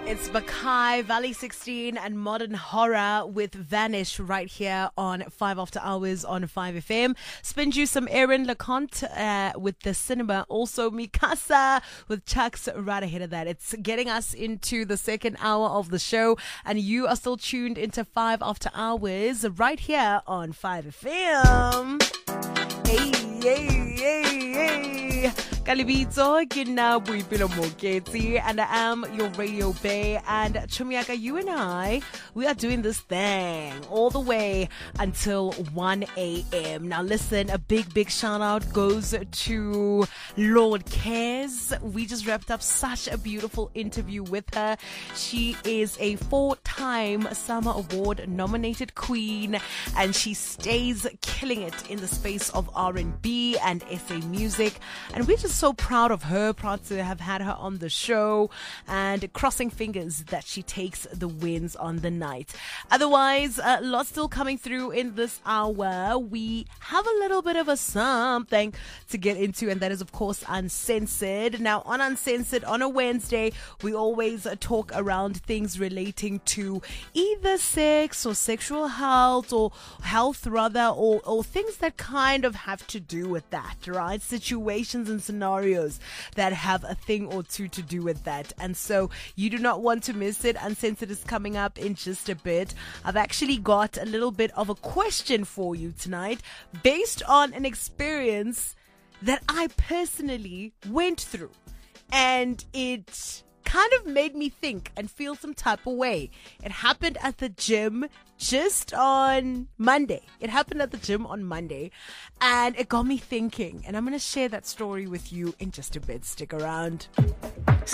It's Bakai, Valley 16 and Modern Horror with Vanish right here on 5 After Hours on 5FM. Spin you some Aaron LeConte with the cinema. Also Mikasa with Chucks right ahead of that. It's getting us into the second hour of the show and you are still tuned into 5 After Hours right here on 5FM. Hey, hey, hey, hey. Kalibito, ke nna Boipelo Moketsi, and I am your Radio Bay. And Chumiaka, you and I, we are doing this thing all the way until 1 a.m. Now listen, a big shout out goes to Lord Cares. We just wrapped up such a beautiful interview with her. She is a 4-time Summer Award nominated queen, and she stays killing it in the space of R&B and SA music. And we're just so proud of her, proud to have had her on the show, and crossing fingers that she takes the wins on the night. Otherwise, lots still coming through in this hour. We have a little bit of a something to get into, and that is, of course, Uncensored. Now, on Uncensored, on a Wednesday, we always talk around things relating to either sex or sexual health or health, rather, or things that kind of have to do with that, right? Situations and scenarios that have a thing or two to do with that. And so you do not want to miss it. Uncensored is coming up in just a bit. I've actually got a little bit of a question for you tonight based on an experience that I personally went through, and it kind of made me think and feel some type of way. It happened at the gym just on Monday. And it got me thinking, and I'm going to share that story with you in just a bit. Stick around.